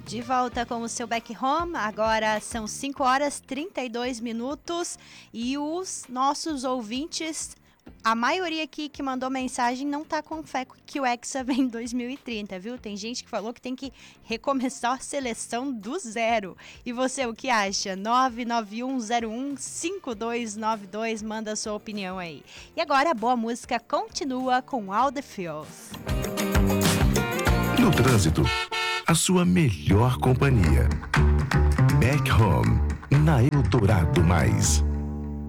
De volta com o seu Back Home, agora são 5 horas 32 minutos e os nossos ouvintes, a maioria aqui que mandou mensagem não tá com fé que o Hexa vem em 2030, viu? Tem gente que falou que tem que recomeçar a seleção do zero. E você, o que acha? 991015292, manda a sua opinião aí. E agora a boa música continua com All the Feels. No trânsito, a sua melhor companhia. Back Home, na Eldorado Mais.